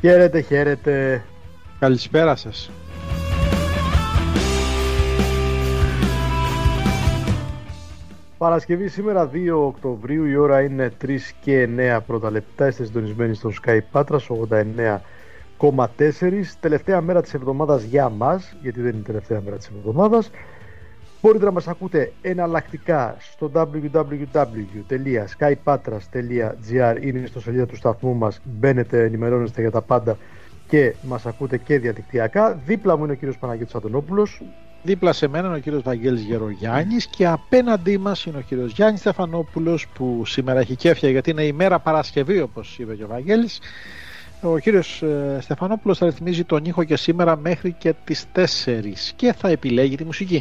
Χαίρετε, χαίρετε. Καλησπέρα σας. Παρασκευή σήμερα 2 Οκτωβρίου, η ώρα είναι 3 και 9 πρώτα λεπτά. Είστε συντονισμένοι στο Sky Patras 89,4. Τελευταία μέρα της εβδομάδας για μας, γιατί δεν είναι η τελευταία μέρα της εβδομάδας. Μπορείτε να μας ακούτε εναλλακτικά στο www.skypatras.gr, είναι στο σελίδα του σταθμού μας. Μπαίνετε, ενημερώνεστε για τα πάντα και μας ακούτε και διαδικτυακά. Δίπλα μου είναι ο κύριος Παναγιώτης Αντωνόπουλος. Δίπλα σε μένα είναι ο κύριος Βαγγέλης Γερογιάννης και απέναντί μας είναι ο κύριος Γιάννης Στεφανόπουλος, που σήμερα έχει κέφια γιατί είναι η μέρα Παρασκευή, όπως είπε και ο Βαγγέλης. Ο κύριος Στεφανόπουλος θα ρυθμίζει τον ήχο και σήμερα μέχρι και τις 4 και θα επιλέγει τη μουσική.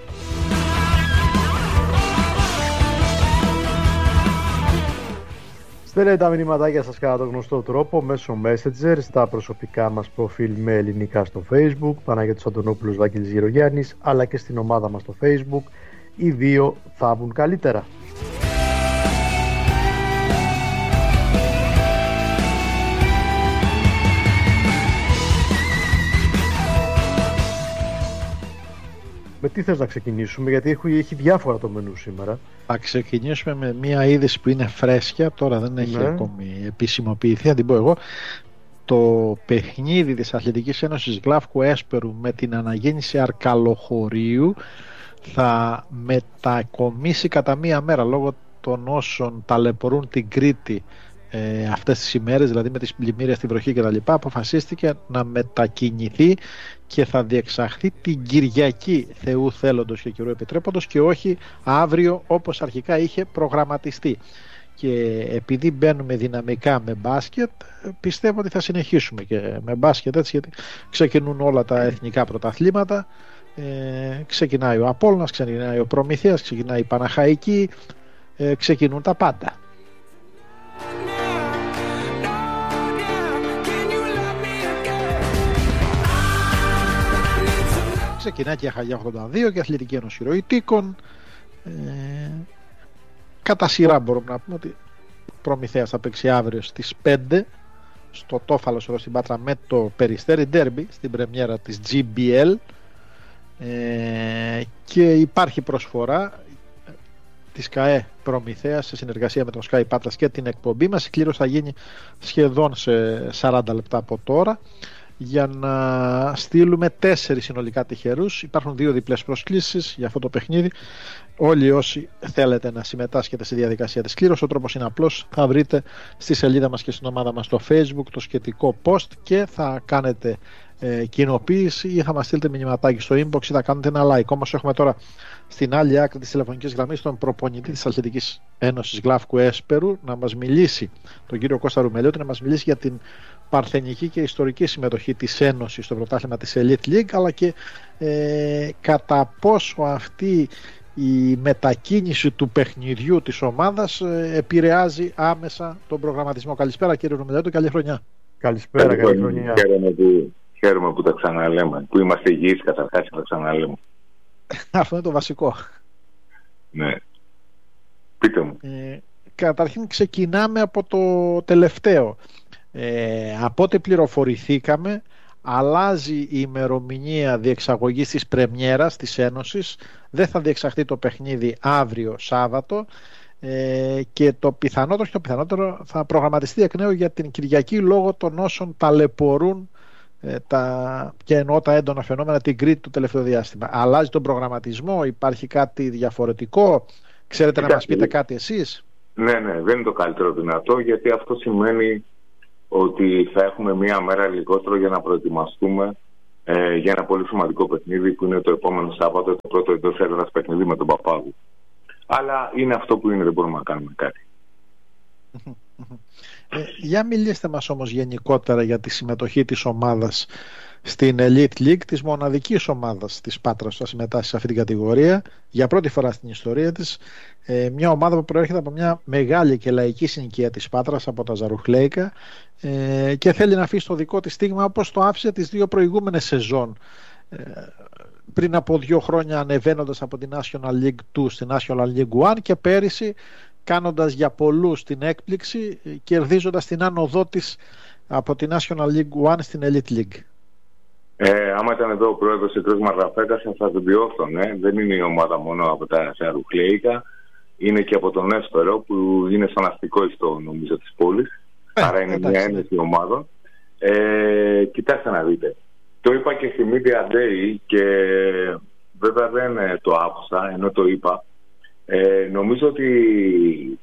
Στέλνετε τα μηνύματάκια σας κατά τον γνωστό τρόπο μέσω Messenger στα προσωπικά μας προφίλ με ελληνικά στο Facebook, Παναγιώτης Αντωνόπουλος, Βαγγέλης Γερογιάννης, αλλά και στην ομάδα μας στο Facebook. Οι δύο θα βγουν καλύτερα. Με τι θες να ξεκινήσουμε, γιατί έχει διάφορα το μενού σήμερα. Θα ξεκινήσουμε με μια είδηση που είναι φρέσκια, τώρα δεν έχει ακόμη επισημοποιηθεί, θα την πω εγώ. Το παιχνίδι της Αθλητικής Ένωσης Γλάφκου Έσπερου με την αναγέννηση Αρκαλοχωρίου θα μετακομίσει κατά μία μέρα, λόγω των όσων ταλαιπωρούν την Κρήτη αυτές τις ημέρες, δηλαδή με τις πλημμύρες, τη βροχή κτλ. Αποφασίστηκε να μετακινηθεί και θα διεξαχθεί την Κυριακή, Θεού θέλοντος και καιρού επιτρέποντος, και όχι αύριο όπως αρχικά είχε προγραμματιστεί. Και επειδή μπαίνουμε δυναμικά με μπάσκετ, πιστεύω ότι θα συνεχίσουμε και με μπάσκετ, έτσι, γιατί ξεκινούν όλα τα εθνικά πρωταθλήματα. Ξεκινάει ο Απόλλωνας, ξεκινάει ο Προμηθέας, ξεκινάει η Παναχαϊκή, ξεκινούν τα πάντα. Ξεκινάει και η Χαγιά 82 και η Αθλητική Ένωση Ροητίκων. Κατά σειρά μπορούμε να πούμε ότι Προμηθέας θα παίξει αύριο στις 5 στο Τόφαλος εδώ στην Πάτρα με το Περιστέρι, ντέρμπι στην πρεμιέρα της GBL, και υπάρχει προσφορά της ΚΑΕ Προμηθέας σε συνεργασία με τον Sky Patras και την εκπομπή μας. Η κλήρωση θα γίνει σχεδόν σε 40 λεπτά από τώρα, για να στείλουμε 4 συνολικά τυχερούς. Υπάρχουν 2 διπλές προσκλήσεις για αυτό το παιχνίδι. Όλοι όσοι θέλετε να συμμετάσχετε στη διαδικασία της κλήρωσης, ο τρόπος είναι απλός. Θα βρείτε στη σελίδα μας και στην ομάδα μας στο Facebook το σχετικό post και θα κάνετε κοινοποίηση ή θα μας στείλετε μηνυματάκι στο inbox ή θα κάνετε ένα like. Όμως έχουμε τώρα στην άλλη άκρη της τηλεφωνικής γραμμής τον προπονητή της Αθλητικής Ένωσης Γλάφκου Έσπερου να μας μιλήσει, τον κύριο Κώστα Ρουμελιώτη, να μας μιλήσει για την παρθενική και ιστορική συμμετοχή της Ένωσης στο πρωτάθλημα της Elite League, αλλά και κατά πόσο αυτή η μετακίνηση του παιχνιδιού της ομάδας επηρεάζει άμεσα τον προγραμματισμό. Καλησπέρα κύριε Ρουμελιώτη, καλή χρονιά. Καλησπέρα, καλή χρονιά. Χαίρομαι που τα ξαναλέμε, που είμαστε υγιείς καταρχάς και τα ξαναλέμε. Αυτό είναι το βασικό. Ναι. Πείτε μου. Καταρχήν ξεκινάμε από το τελευταίο. Από ό,τι πληροφορηθήκαμε, αλλάζει η ημερομηνία διεξαγωγής της πρεμιέρας της Ένωσης. Δεν θα διεξαχθεί το παιχνίδι αύριο Σάββατο, και το πιθανότερο θα προγραμματιστεί εκ νέου για την Κυριακή, λόγω των όσων ταλαιπωρούν και εννοώ τα έντονα φαινόμενα την Κρήτη το τελευταίο διάστημα. Αλλάζει τον προγραμματισμό, υπάρχει κάτι διαφορετικό, ξέρετε να μας πείτε κάτι εσείς? Ναι, δεν είναι το καλύτερο δυνατό, γιατί αυτό σημαίνει ότι θα έχουμε μία μέρα λιγότερο για να προετοιμαστούμε για ένα πολύ σημαντικό παιχνίδι που είναι το επόμενο Σάββατο, το πρώτο εντός έδρας παιχνίδι με τον Παπάγου. Αλλά είναι αυτό που είναι, δεν μπορούμε να κάνουμε κάτι. Για μιλήστε μας όμως γενικότερα για τη συμμετοχή της ομάδας στην Elite League, της μοναδικής ομάδας της Πάτρας που θα συμμετάσχει σε αυτή την κατηγορία για πρώτη φορά στην ιστορία της. Μια ομάδα που προέρχεται από μια μεγάλη και λαϊκή συνοικία της Πάτρας, από τα Ζαρουχλέικα, και θέλει να αφήσει το δικό της στίγμα, όπως το άφησε τις 2 προηγούμενες σεζόν, πριν από 2 χρόνια ανεβαίνοντας από την National League 2 στη National League 1 και πέρυσι κάνοντας για πολλούς την έκπληξη, κερδίζοντας την άνοδό της από τη National League One στην Elite League. Άμα ήταν εδώ ο πρόεδρος ο κ. Μαραφέτας θα το διόρθωνε. Δεν είναι η ομάδα μόνο από τα Σαρουχλέικα, είναι και από τον Έσπερο που είναι στον αστικό ιστό νομίζω της πόλης. Άρα είναι μια ένεση ομάδων. Κοιτάξτε να δείτε. Το είπα και στη Media Day και βέβαια δεν το άκουσα ενώ το είπα. Νομίζω ότι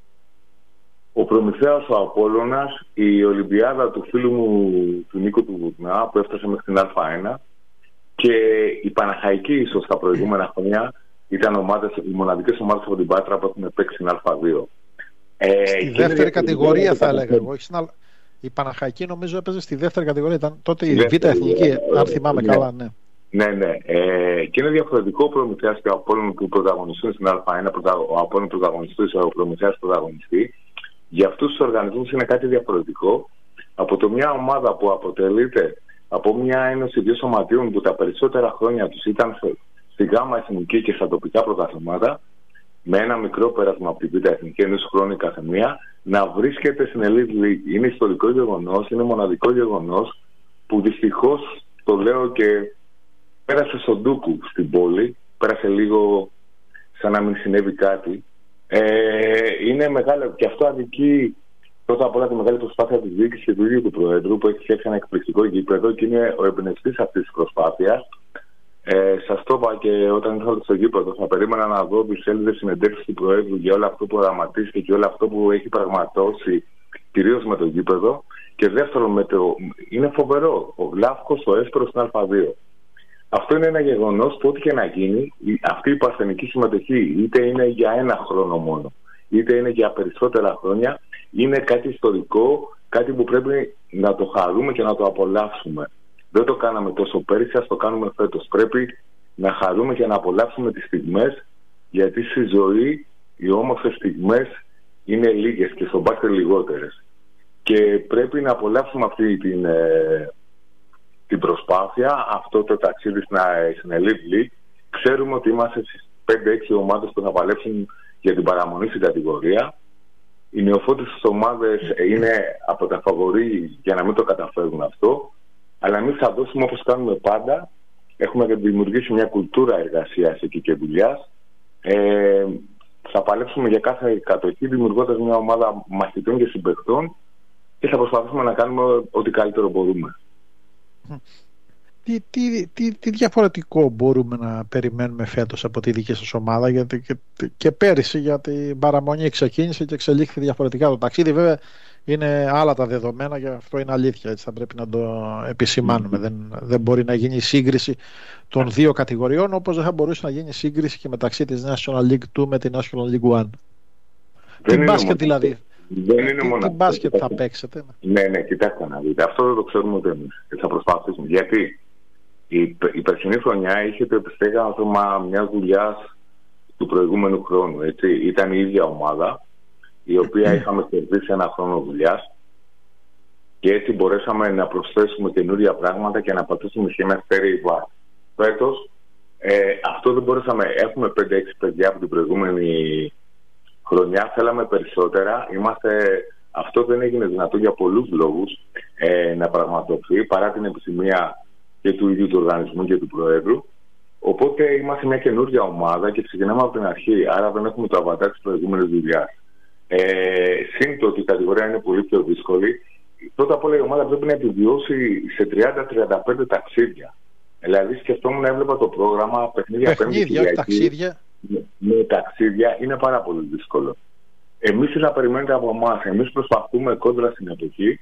ο Προμηθέας, ο Απόλλωνας, η Ολυμπιάδα του φίλου μου του Νίκο του Βουτνά που έφτασε μέχρι την Α1 και η Παναχαϊκή ίσως τα προηγούμενα χρόνια ήταν οι μοναδικές ομάδες από την Πάτρα που έχουν παίξει στην Α2. Στη δεύτερη κατηγορία θα έλεγα εγώ. Η Παναχαϊκή νομίζω έπαιζε στη δεύτερη κατηγορία. Ήταν τότε η Β' Εθνική, αν θυμάμαι καλά. Ναι. Και είναι διαφορετικό ο Προμηθέας και ο Απόλλων που πρωταγωνιστούν στην Α1. Ο Απόλλων πρωταγωνιστής, ο Προμηθέας πρωταγωνιστή. Για αυτούς τους οργανισμούς είναι κάτι διαφορετικό από το μια ομάδα που αποτελείται από μια ένωση δύο σωματείων που τα περισσότερα χρόνια τους ήταν στη Γάμα Εθνική και στα τοπικά πρωταθλήματα, με ένα μικρό πέρασμα από την Β' Εθνική, ενός χρόνου καθεμία, να βρίσκεται στην Elite League. Είναι ιστορικό γεγονός, είναι μοναδικό γεγονός που δυστυχώς, το λέω και πέρασε στον ντούκου στην πόλη, πέρασε λίγο σαν να μην συνέβη κάτι. Είναι μεγάλο και αυτό αδικεί πρώτα απ' όλα τη μεγάλη προσπάθεια της διοίκησης και του ίδιου του Προέδρου που έχει φτιάξει ένα εκπληκτικό γήπεδο και είναι ο εμπνευστής αυτής της προσπάθειας. Σας το είπα και όταν ήρθα στο γήπεδο, θα περίμενα να δω τις σέλιδες συνεντεύξεις του Προέδρου για όλο αυτό που οραματίστηκε και όλο αυτό που έχει πραγματώσει, κυρίως με το γήπεδο. Και δεύτερον, είναι φοβερό ο Γλάφκος, ο Έσπερος στην Α2. Αυτό είναι ένα γεγονός που ό,τι και να γίνει, αυτή η παρθενική συμμετοχή, είτε είναι για ένα χρόνο μόνο, είτε είναι για περισσότερα χρόνια, είναι κάτι ιστορικό, κάτι που πρέπει να το χαρούμε και να το απολαύσουμε. Δεν το κάναμε τόσο πέρυσι, ας το κάνουμε φέτος. Πρέπει να χαρούμε και να απολαύσουμε τις στιγμές, γιατί στη ζωή οι όμορφες στιγμές είναι λίγες και στο μπάσκετ λιγότερες. Και πρέπει να απολαύσουμε αυτή την προσπάθεια, αυτό το ταξίδι στην Elite League. Ξέρουμε ότι είμαστε στις 5-6 ομάδες που θα παλέψουν για την παραμονή στην κατηγορία. Οι νεοφώτιστες ομάδες είναι από τα φαβορί για να μην το καταφέρουν αυτό. Αλλά εμείς θα δώσουμε όπως κάνουμε πάντα. Έχουμε δημιουργήσει μια κουλτούρα εργασίας εκεί και δουλειάς. Θα παλέψουμε για κάθε κατοχή δημιουργώντας μια ομάδα μαθητών και συμπαικτών και θα προσπαθήσουμε να κάνουμε ό,τι καλύτερο μπορούμε. Τι διαφορετικό μπορούμε να περιμένουμε φέτος από τη δική σας ομάδα, γιατί και πέρυσι για την παραμονή ξεκίνησε και εξελίχθηκε διαφορετικά το ταξίδι. Βέβαια είναι άλλα τα δεδομένα και αυτό είναι αλήθεια, έτσι θα πρέπει να το επισημάνουμε. Δεν μπορεί να γίνει σύγκριση των δύο κατηγοριών, όπως δεν θα μπορούσε να γίνει σύγκριση και μεταξύ της National League 2 με την National League 1. Τι μπάσκετ δηλαδή. Τι μπάσκετ θα παίξετε. Ναι, κοιτάξτε να δείτε. Αυτό δεν το ξέρουμε ούτε εμείς. Θα προσπαθήσουμε. Γιατί η περσινή χρονιά είχε το επιστέγασμα μιας δουλειάς του προηγούμενου χρόνου. Έτσι. Ήταν η ίδια ομάδα, η οποία είχαμε κερδίσει ένα χρόνο δουλειάς και έτσι μπορέσαμε να προσθέσουμε καινούρια πράγματα και να πατήσουμε σε μια στέρεη βάση. Φέτος αυτό δεν μπορέσαμε. Έχουμε 5-6 παιδιά από την προηγούμενη χρονιά, θέλαμε περισσότερα. Αυτό δεν έγινε δυνατό για πολλούς λόγους να πραγματοποιηθεί παρά την επιθυμία και του ίδιου του οργανισμού και του Προέδρου. Οπότε είμαστε μια καινούργια ομάδα και ξεκινάμε από την αρχή. Άρα δεν έχουμε το αβαντάζ της προηγούμενης δουλειάς. Συν το ότι η κατηγορία είναι πολύ πιο δύσκολη. Πρώτα απ' όλα η ομάδα πρέπει να επιβιώσει σε 30-35 ταξίδια. Δηλαδή σκεφτόμουν, έβλεπα το πρόγραμμα παιχνίδια, ταξίδια. Με ταξίδια είναι πάρα πολύ δύσκολο. Εμείς τι θα περιμένετε από εμάς? Εμείς προσπαθούμε κόντρα στην εποχή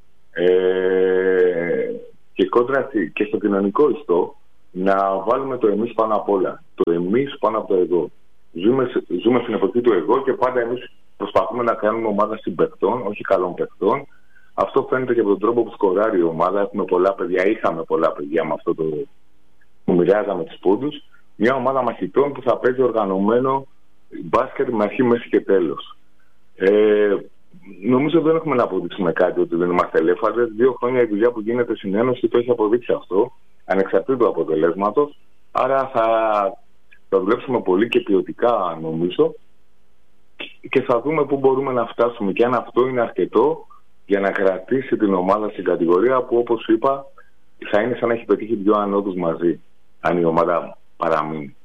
και κόντρα και στο κοινωνικό ιστό να βάλουμε το εμείς πάνω απ' όλα. Το εμείς πάνω από το εγώ. Ζούμε στην εποχή του εγώ και πάντα εμείς προσπαθούμε να κάνουμε ομάδα συμπαικτών, όχι καλών παικτών. Αυτό φαίνεται και από τον τρόπο που σκοράρει η ομάδα. Έχουμε πολλά παιδιά, είχαμε πολλά παιδιά με αυτό το που μοιράζαμε τους πόντους. Μια ομάδα μαχητών που θα παίζει οργανωμένο μπάσκετ με αρχή, μέση και τέλος. Νομίζω δεν έχουμε να αποδείξουμε κάτι ότι δεν είμαστε ελέφαντες. 2 χρόνια η δουλειά που γίνεται στην Ένωση το έχει αποδείξει αυτό, ανεξαρτήτου αποτελέσματος. Άρα θα δουλέψουμε πολύ και ποιοτικά νομίζω. και θα δούμε πού μπορούμε να φτάσουμε και αν αυτό είναι αρκετό για να κρατήσει την ομάδα στην κατηγορία που, όπως είπα, θα είναι σαν να έχει πετύχει 2 ανόδους μαζί, αν η ομάδα παραμείνει.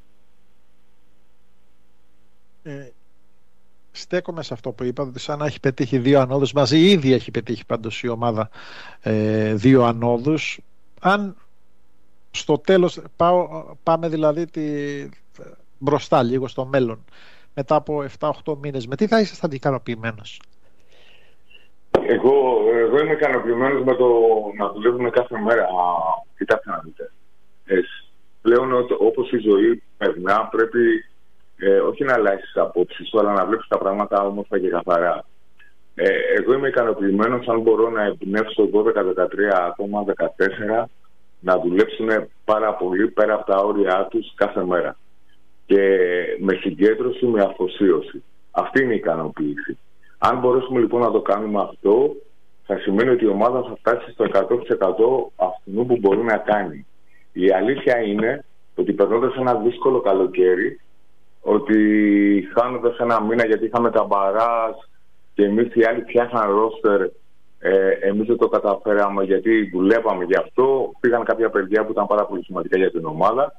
Στέκομαι σε αυτό που είπατε, ότι σαν να έχει πετύχει 2 ανόδους μαζί. Ήδη έχει πετύχει πάντως η ομάδα 2 ανόδους. Αν στο τέλος πάμε δηλαδή μπροστά λίγο στο μέλλον, μετά από 7-8 μήνες, με τι θα ήσασταν ικανοποιημένος? Εγώ είμαι ικανοποιημένος με το να δουλεύουμε κάθε μέρα. Κοιτάξτε να δείτε. Πλέον, όπως η ζωή περνά, πρέπει όχι να αλλάξεις απόψεις σου, αλλά να βλέπεις τα πράγματα όμορφα και καθαρά. Εγώ είμαι ικανοποιημένος αν μπορώ να εμπνεύσω 12-13 άτομα, 14, να δουλέψουν πάρα πολύ πέρα από τα όρια τους κάθε μέρα. Και με συγκέντρωση, με αφοσίωση. Αυτή είναι η ικανοποίηση. Αν μπορέσουμε λοιπόν να το κάνουμε αυτό, θα σημαίνει ότι η ομάδα θα φτάσει στο 100% αυτού που μπορεί να κάνει. Η αλήθεια είναι ότι περνώντας ένα δύσκολο καλοκαίρι, ότι χάνοντας ένα μήνα γιατί είχαμε τα μπαράζ και εμείς οι άλλοι φτιάχναν ρόστερ, εμείς δεν το καταφέραμε γιατί δουλεύαμε γι' αυτό. Πήγαν κάποια παιδιά που ήταν πάρα πολύ σημαντικά για την ομάδα.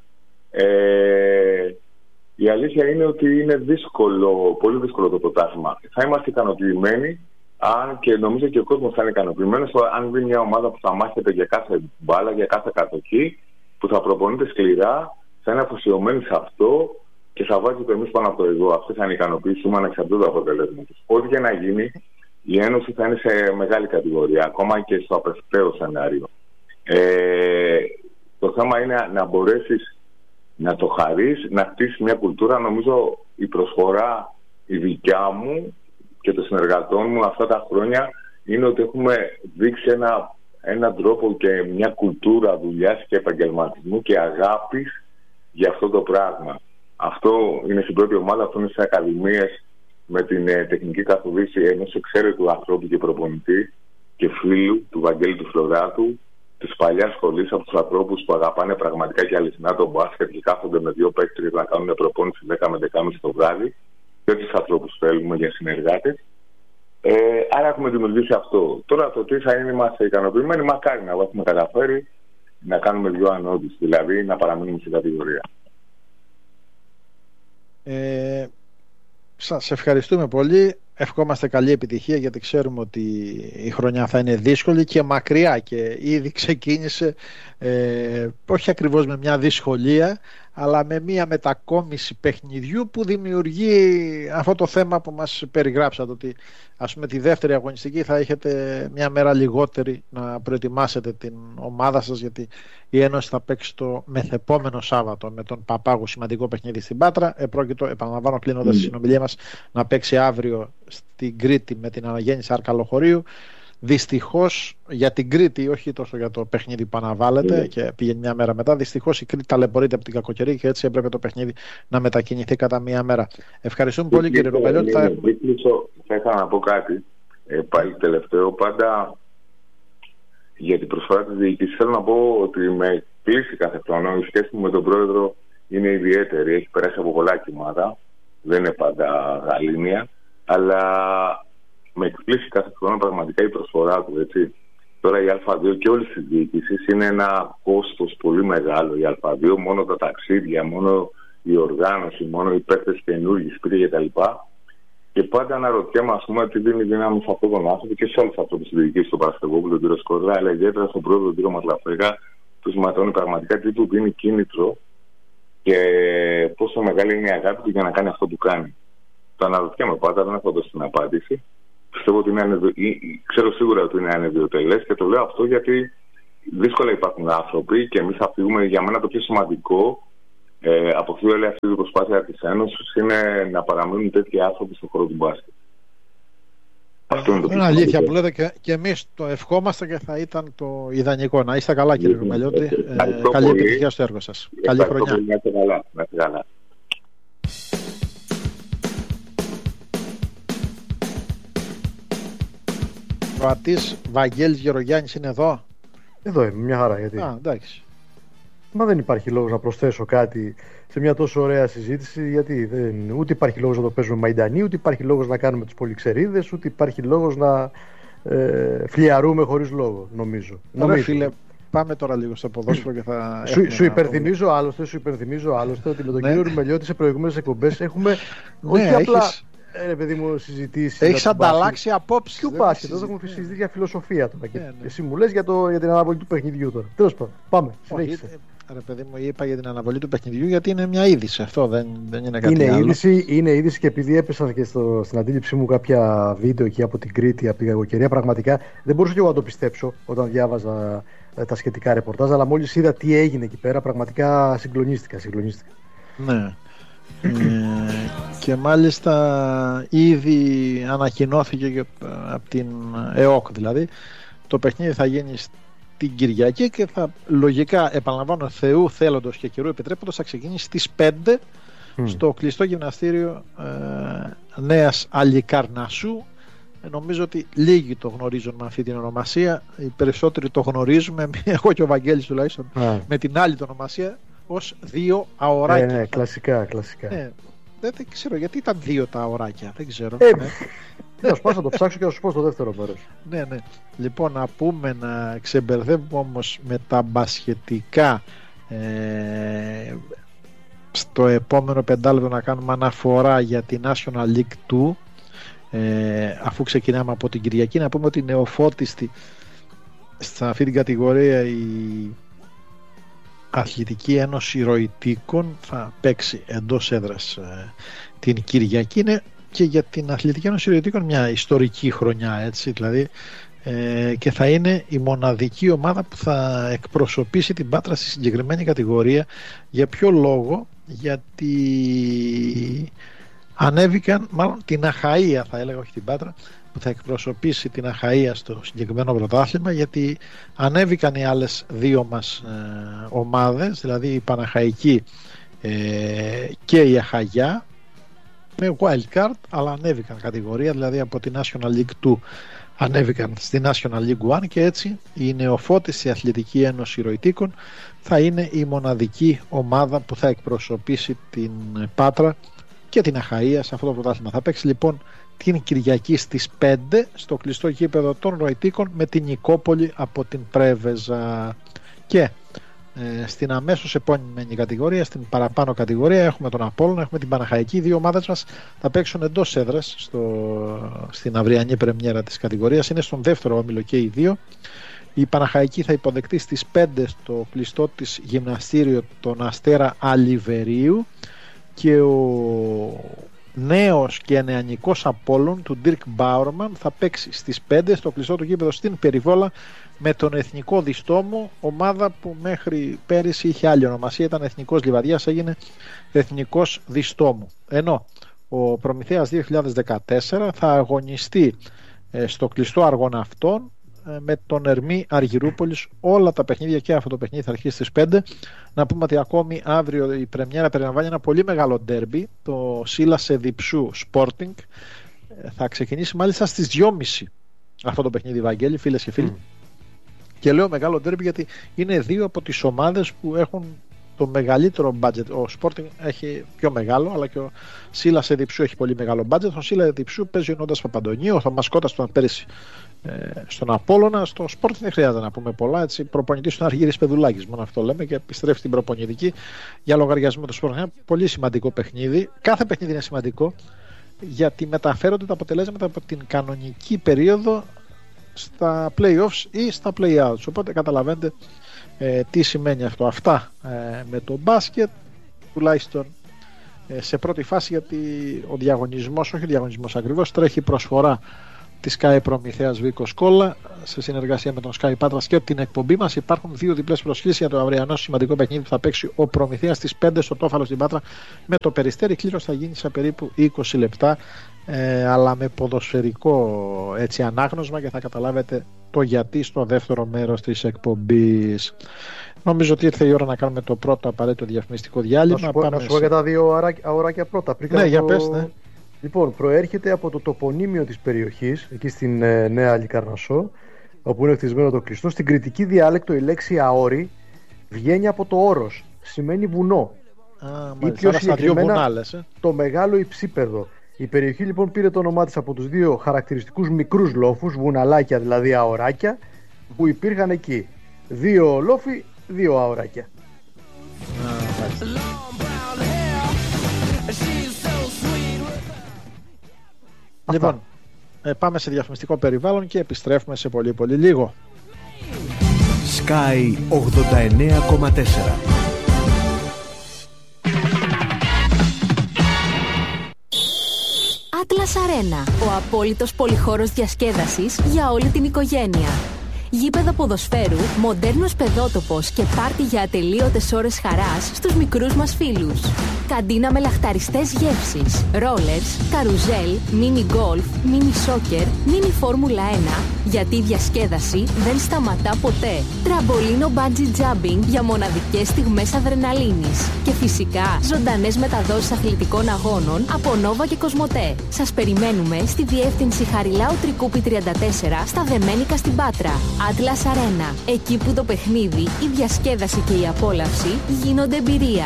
Η αλήθεια είναι ότι είναι δύσκολο, πολύ δύσκολο το πρωτάθλημα. Θα είμαστε ικανοποιημένοι, αν και νομίζω και ο κόσμος θα είναι ικανοποιημένος, αν δει μια ομάδα που θα μάχεται για κάθε μπάλα, για κάθε κατοχή, που θα προπονείται σκληρά, θα είναι αφοσιωμένη σε αυτό και θα βάζει το εμείς πάνω από το εγώ. Αυτή θα είναι η ικανοποίηση μου ανεξαρτήτως του αποτελέσματος. Ό,τι και να γίνει, η Ένωση θα είναι σε μεγάλη κατηγορία, ακόμα και στο απευθέω σενάριο. Το θέμα είναι να μπορέσεις να το χαρείς, να χτίσεις μια κουλτούρα. Νομίζω η προσφορά η δικιά μου και των συνεργατών μου αυτά τα χρόνια είναι ότι έχουμε δείξει έναν τρόπο και μια κουλτούρα δουλειάς και επαγγελματισμού και αγάπης για αυτό το πράγμα. Αυτό είναι στην πρώτη ομάδα, αυτό είναι στις ακαδημίες με την τεχνική καθοδήγηση ενός εξαίρετου ανθρώπου και προπονητή και φίλου του Βαγγέλη του Φλωράτου, της παλιάς σχολής, από τους ανθρώπους που αγαπάνε πραγματικά και αληθινά τον μπάσκετ και κάθονται με 2 παίκτες να κάνουν προπόνηση 10 με 10.30 το βράδυ. Τέτοιους ανθρώπους θέλουμε για συνεργάτες. Άρα έχουμε δημιουργήσει αυτό. Τώρα το τι θα είναι, είμαστε ικανοποιημένοι, μακάρι να έχουμε καταφέρει να κάνουμε 2 ανώδεις, δηλαδή να παραμείνουμε στην κατηγορία. Σας ευχαριστούμε πολύ. Ευχόμαστε καλή επιτυχία, γιατί ξέρουμε ότι η χρονιά θα είναι δύσκολη και μακριά και ήδη ξεκίνησε όχι ακριβώς με μια δυσκολία, αλλά με μια μετακόμιση παιχνιδιού που δημιουργεί αυτό το θέμα που μας περιγράψατε, ότι ας πούμε τη δεύτερη αγωνιστική θα έχετε μια μέρα λιγότερη να προετοιμάσετε την ομάδα σας, γιατί η Ένωση θα παίξει το μεθεπόμενο Σάββατο με τον Παπάγο σημαντικό παιχνίδι στην Πάτρα. Πρόκειτο, επαναλαμβάνω κλείνοντας τη συνομιλία μας, να παίξει αύριο στην Κρήτη με την Αναγέννηση Αρκαλοχωρίου. Δυστυχώς για την Κρήτη, όχι τόσο για το παιχνίδι που αναβάλλεται και πήγαινε μια μέρα μετά, δυστυχώς η Κρήτη ταλαιπωρείται από την κακοκαιρία και έτσι έπρεπε το παιχνίδι να μετακινηθεί κατά μια μέρα. Ευχαριστούμε πολύ, κύριε Ρομπελιώτη. Θα ήθελα να πω κάτι πάλι τελευταίο. Πάντα για την προσφορά της διοίκησης θέλω να πω ότι με κλείσει κάθε χρόνο. Η σχέση μου με τον πρόεδρο είναι ιδιαίτερη. Έχει περάσει από πολλά κύματα. Δεν είναι πάντα γαλήνια, αλλά με εκπλήσει κάθε χρόνο πραγματικά η προσφορά του, έτσι. Τώρα η Α2 και όλες τις διοίκησεις είναι ένα κόστος πολύ μεγάλο. Η Α2, μόνο τα ταξίδια, μόνο η οργάνωση, μόνο οι παίκτες καινούργιοι, σπίτια κτλ. Και πάντα αναρωτιέμαι, ας πούμε, τι δίνει δύναμη σε αυτόν τον άνθρωπο και σε όλους αυτούς τους διοικήσεις, τον Παρασκευόπουλο, τον κύριο Σκορδά, αλλά ιδιαίτερα στον πρόεδρο, τον κύριο Ματλαφέγα, του ματώνει πραγματικά τι του δίνει κίνητρο και πόσο μεγάλη είναι η αγάπη του για να κάνει αυτό που κάνει. Το αναρωτιέμαι πάντα, δεν έχω δώσει την απάντηση. Πιστεύω ότι ξέρω σίγουρα ότι είναι ανεβιοτελές και το λέω αυτό γιατί δύσκολα υπάρχουν άνθρωποι και εμείς θα φύγουμε. Για μένα το πιο σημαντικό από όλη αυτή την προσπάθεια της Ένωσης είναι να παραμείνουν τέτοιοι άνθρωποι στον χώρο του μπάσκετ. Αυτό είναι αλήθεια που λέτε και εμείς το ευχόμαστε και θα ήταν το ιδανικό. Να είστε καλά, κύριε Ρομπελιώτη. Καλή επιτυχία στο έργο σας. Καλή χρονιά. Να είστε καλά. Κροατής Βαγγέλης Γερογιάννης είναι εδώ. Εδώ είμαι, μια χαρά. Γιατί? Εντάξει. Μα δεν υπάρχει λόγος να προσθέσω κάτι σε μια τόσο ωραία συζήτηση, γιατί ούτε υπάρχει λόγος να το παίζουμε μαϊντανί, ούτε υπάρχει λόγος να κάνουμε τους πολυξερίδες, ούτε υπάρχει λόγος να φλιαρούμε χωρίς λόγο, νομίζω. Ωραία, φίλε, πάμε τώρα λίγο στο ποδόσφαιρο και θα. Σου υπενθυμίζω άλλωστε ότι με τον κύριο Ρουμελιώτη σε προηγούμενες εκπομπές έχουμε όχι απλά παιδί μου, συζητήσει. Έχεις ανταλλάξει απόψεις. Ποιο μπάσκετ, εδώ έχουμε συζητήσει για φιλοσοφία τώρα. Εσύ μου λες για την αναβολή του παιχνιδιού τώρα. Τέλος πάντων, πάμε. Συνέχισε. Ρε παιδί μου, είπα για την αναβολή του παιχνιδιού γιατί είναι μια είδηση. Αυτό δεν είναι κάτι άλλο. Είναι είδηση και επειδή έπεσαν και στην αντίληψή μου κάποια βίντεο εκεί από την Κρήτη, από την κακοκαιρία, πραγματικά δεν μπορούσα και εγώ να το πιστέψω όταν διάβαζα τα σχετικά ρεπορτάζ, αλλά μόλις είδα τι έγινε εκεί πέρα, πραγματικά συγκλονίστηκα. Ναι. Και μάλιστα ήδη ανακοινώθηκε από την ΕΟΚ, δηλαδή το παιχνίδι θα γίνει την Κυριακή και θα λογικά, επαναλαμβάνω, Θεού θέλοντος και καιρού επιτρέποντος, θα ξεκινήσει στις 5 στο κλειστό γυμναστήριο Νέας Αλικαρνασσού. Νομίζω ότι λίγοι το γνωρίζουν με αυτή την ονομασία, οι περισσότεροι το γνωρίζουμε, εγώ και ο Βαγγέλης τουλάχιστον, με την άλλη την ονομασία, ως 2 αωράκια. Ναι, κλασικά. Δεν ξέρω γιατί ήταν 2 τα αωράκια, δεν ξέρω. Θα σου πάω να το ψάξω και θα σου πω στο δεύτερο μέρος. Ναι. Λοιπόν, να πούμε, να ξεμπερδεύουμε όμως με τα μπασχετικά, στο επόμενο πεντάλεπτο να κάνουμε αναφορά για τη National League 2, αφού ξεκινάμε από την Κυριακή. Να πούμε ότι νεοφώτιστη σε αυτή την κατηγορία η Αθλητική Ένωση Ροητίκων θα παίξει εντός έδρας την Κυριακή. Είναι και για την Αθλητική Ένωση Ροητίκων μια ιστορική χρονιά, έτσι, δηλαδή, και θα είναι η μοναδική ομάδα που θα εκπροσωπήσει την Πάτρα στη συγκεκριμένη κατηγορία. Για ποιο λόγο? Γιατί ανέβηκαν, μάλλον την Αχαΐα θα έλεγα, όχι την Πάτρα, που θα εκπροσωπήσει την Αχαΐα στο συγκεκριμένο πρωτάθλημα, γιατί ανέβηκαν οι άλλες δύο μας ομάδες, δηλαδή η Παναχαϊκή και η Αχαγιά, με wild card, αλλά ανέβηκαν κατηγορία, δηλαδή από τη National League 2 ανέβηκαν στη National League 1, και έτσι η νεοφώτιστη Αθλητική Ένωση Ροητίκων θα είναι η μοναδική ομάδα που θα εκπροσωπήσει την Πάτρα και την Αχαΐα σε αυτό το πρωτάθλημα. Θα παίξει λοιπόν την Κυριακή στις 5 στο κλειστό γήπεδο των Ροητίκων με την Νικόπολη από την Πρέβεζα. Και στην αμέσως επόμενη κατηγορία, στην παραπάνω κατηγορία, έχουμε τον Απόλλωνα, έχουμε την Παναχαϊκή. Οι δύο ομάδες μας θα παίξουν εντός έδρας στην αυριανή πρεμιέρα της κατηγορίας. Είναι στον δεύτερο όμιλο και οι δύο. Η Παναχαϊκή θα υποδεχτεί στις 5 στο κλειστό της γυμναστήριο τον Αστέρα Αλιβερίου, και ο νέος και νεανικός Απόλλων του Dirk Bauerman θα παίξει στις 5 στο κλειστό του γήπεδο στην Περιβόλα με τον Εθνικό Διστόμο, ομάδα που μέχρι πέρυσι είχε άλλη ονομασία, ήταν Εθνικός Λιβαδιάς, έγινε Εθνικός Διστόμου. Ενώ ο Προμηθέας 2014 θα αγωνιστεί στο κλειστό Αργοναυτών με τον Ερμή Αργυρούπολης. Όλα τα παιχνίδια, και αυτό το παιχνίδι θα αρχίσει στις 5. Να πούμε ότι ακόμη αύριο η πρεμιέρα περιλαμβάνει ένα πολύ μεγάλο ντέρμπι, το Σίλασε Διψού Sporting. Θα ξεκινήσει μάλιστα στις 2.30 αυτό το παιχνίδι, Βαγγέλη, φίλες και φίλοι. Και λέω μεγάλο ντέρμπι γιατί είναι δύο από τις ομάδες που έχουν το μεγαλύτερο budget. Ο Sporting έχει πιο μεγάλο, αλλά και ο Σίλασε Διψού έχει πολύ μεγάλο budget. Ο Σίλασε Διψού παίζει ο Νόντας Παπαντονίου, ο Θωμασκότας του πέρυσι στον Απόλλωνα. Στο Sporting δεν χρειάζεται να πούμε πολλά, έτσι. Προπονητής του Αργύρης Πεδουλάκης, μόνο αυτό λέμε, και επιστρέφει στην προπονητική για λογαριασμό του Sporting. Ένα πολύ σημαντικό παιχνίδι. Κάθε παιχνίδι είναι σημαντικό γιατί μεταφέρονται τα αποτελέσματα από την κανονική περίοδο στα play-offs ή στα play-outs. Οπότε καταλαβαίνετε τι σημαίνει αυτό. Αυτά με το μπάσκετ, τουλάχιστον σε πρώτη φάση, γιατί ο διαγωνισμός, όχι ο διαγωνισμός ακριβώς, τρέχει προσφορά της Sky Προμηθέας Βίκο Κόλλα σε συνεργασία με τον Sky Πάτρας και την εκπομπή μας. Υπάρχουν δύο διπλές προσκλήσεις για το αυριανό σημαντικό παιχνίδι που θα παίξει ο Προμηθέας στις 5 στο Τόφαλο στην Πάτρα με το Περιστέρι. Κλήρωση θα γίνει σε περίπου 20 λεπτά, αλλά με ποδοσφαιρικό έτσι ανάγνωσμα, και θα καταλάβετε το γιατί στο δεύτερο μέρος της εκπομπής. Νομίζω ότι ήρθε η ώρα να κάνουμε το πρώτο απαραίτητο διαφημιστικό διάλειμμα. Να σου πω για τα δύο αωράκια πρώτα. Ναι, για πες, ναι. Λοιπόν, προέρχεται από το τοπονύμιο της περιοχής, εκεί στην Νέα Αλικαρνασσό, όπου είναι χτισμένο το κλειστό. Στην κρητική διάλεκτο η λέξη αόρι βγαίνει από το όρος, σημαίνει βουνό. Ή πιο συγκεκριμένα το μεγάλο υψίπεδο. Η περιοχή λοιπόν πήρε το όνομά της από τους δύο χαρακτηριστικούς μικρούς λόφους, βουναλάκια δηλαδή αοράκια, που υπήρχαν εκεί. 2 λόφοι, 2 αοράκια. Λοιπόν, πάμε σε διαφημιστικό περιβάλλον και επιστρέφουμε σε πολύ πολύ λίγο. Sky 89,4. Atlas Arena, ο απόλυτος πολυχώρος διασκέδασης για όλη την οικογένεια. Γήπεδο ποδοσφαίρου, μοντέρνος παιδότοπος και πάρτι για ατελείωτες ώρες χαράς στους μικρούς μας φίλους. Καντίνα με λαχταριστές γεύσεις, ρόλερς, καρουζέλ, μίνι γκολφ, μίνι σόκερ, μίνι φόρμουλα 1, γιατί η διασκέδαση δεν σταματά ποτέ. Τραμπολίνο bungee jumping για μοναδικές στιγμές αδρεναλίνης. Και φυσικά ζωντανές μεταδόσεις αθλητικών αγώνων από Νόβα και Κοσμοτέ. Σας περιμένουμε στη διεύθυνση Χαριλάου Τρικούπη 34 στα Δεμένικα στην Πάτρα. Atlas Arena, εκεί που το παιχνίδι, η διασκέδαση και η απόλαυση γίνονται εμπειρία.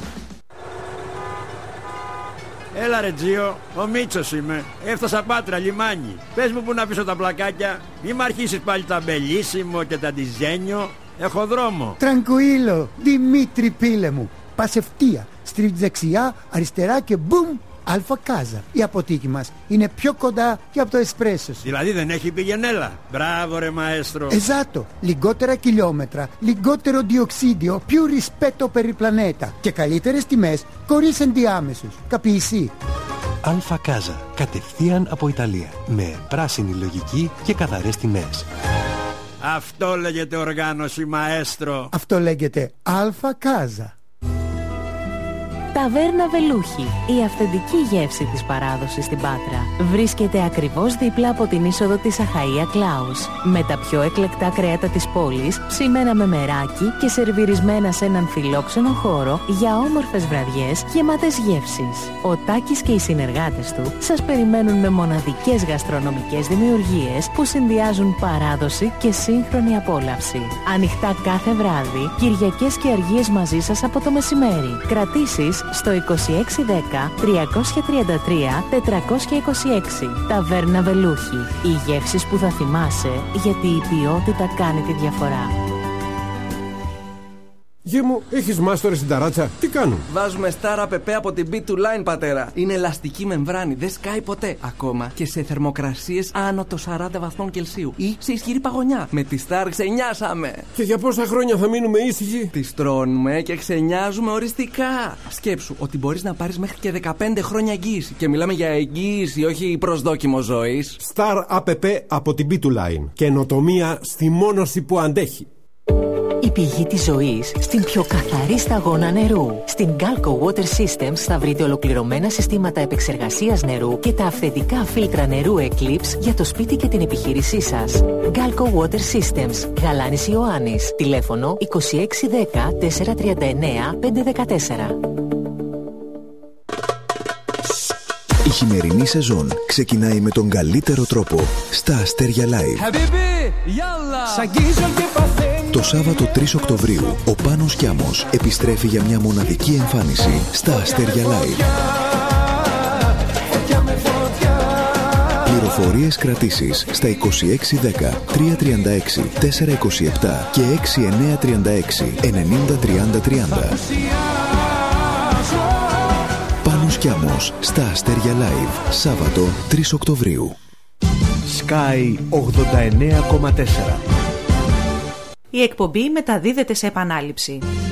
Έλα ρε Τζίο, ο Μίτσος είμαι. Έφτασα Πάτρα, λιμάνι. Πες μου που να πείσω τα πλακάκια. Μη μ' αρχίσεις πάλι τα μπελίσιμο και τα ντιζένιο. Έχω δρόμο. Τραγκουίλο, Δημήτρη πίλε μου. Πας ευθεία, στρίβεις δεξιά, αριστερά και μπουμ, Αλφα Κάζα. Η αποθήκη μας είναι πιο κοντά και από το εσπρέσο σου. Δηλαδή δεν έχει πηγενέλα. Μπράβο ρε μαέστρο. Εζάτο, λιγότερα χιλιόμετρα, λιγότερο διοξίδιο, più rispetto per il pianeta και καλύτερες τιμές χωρίς ενδιάμεσους. Καπιεισί. Αλφα Κάζα, κατευθείαν από Ιταλία, με πράσινη λογική και καθαρές τιμές. Αυτό λέγεται οργάνωση μαέστρο. Αυτό λέγεται Αλφα Κάζα. Ταβέρνα Βελούχη, η αυθεντική γεύση της παράδοσης στην Πάτρα. Βρίσκεται ακριβώς δίπλα από την είσοδο της Αχαΐα Κλάους. Με τα πιο εκλεκτά κρέατα της πόλης, ψημένα με μεράκι και σερβιρισμένα σε έναν φιλόξενο χώρο για όμορφες βραδιές γεμάτες γεύσεις. Ο Τάκης και οι συνεργάτες του σας περιμένουν με μοναδικές γαστρονομικές δημιουργίες που συνδυάζουν παράδοση και σύγχρονη απόλαυση. Ανοιχτά κάθε βράδυ, Κυριακές και αργίες μαζί σας από το μεσημέρι. Κρατήσεις στο 2610 333 426. Ταβέρνα Βελούχη. Οι γεύσεις που θα θυμάσαι, γιατί η ποιότητα κάνει τη διαφορά. Γη μου, έχεις μάστορες στην ταράτσα. Τι κάνουν? Βάζουμε Star App από την B2 Line, πατέρα. Είναι ελαστική μεμβράνη, δεν σκάει ποτέ. Ακόμα και σε θερμοκρασίες άνω των 40 βαθμών Κελσίου ή σε ισχυρή παγωνιά. Με τη Star ξενιάσαμε. Και για πόσα χρόνια θα μείνουμε ήσυχοι? Τις τρώνουμε και ξενιάζουμε οριστικά. Σκέψου ότι μπορείς να πάρεις μέχρι και 15 χρόνια εγγύηση. Και μιλάμε για εγγύηση, όχι προσδόκιμο ζωής. Star App από την B2 Line. Καινοτομία στη μόνωση που αντέχει. Η πηγή της ζωής στην πιο καθαρή σταγόνα νερού. Στην Galco Water Systems θα βρείτε ολοκληρωμένα συστήματα επεξεργασίας νερού και τα αυθεντικά φίλτρα νερού Eclipse για το σπίτι και την επιχείρησή σας. Galco Water Systems, Γαλάνης Ιωάννης. Τηλέφωνο 2610 439 514. Η χειμερινή σεζόν ξεκινάει με τον καλύτερο τρόπο στα Αστέρια Live. Το Σάββατο 3 Οκτωβρίου ο Πάνος Κιάμος επιστρέφει για μια μοναδική εμφάνιση στα Αστέρια Live. Πληροφορίες κρατήσεις στα 2610 336 427 και 6936 90 30 30. Πάνος Κιάμος στα Αστέρια Live, Σάββατο 3 Οκτωβρίου. Sky 89,4. Η εκπομπή μεταδίδεται σε επανάληψη.